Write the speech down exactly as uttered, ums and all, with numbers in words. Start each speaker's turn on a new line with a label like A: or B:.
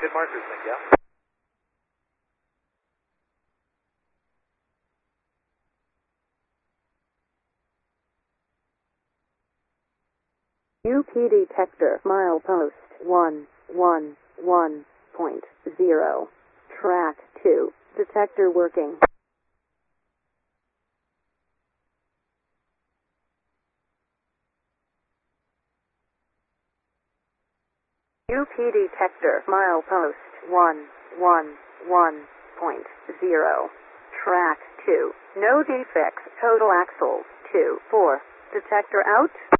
A: Good markers, Miguel.
B: U P detector milepost one one one point zero. Track two. Detector working. U P detector milepost one one one point zero. Track two. No defects. Total axles two four. Detector out.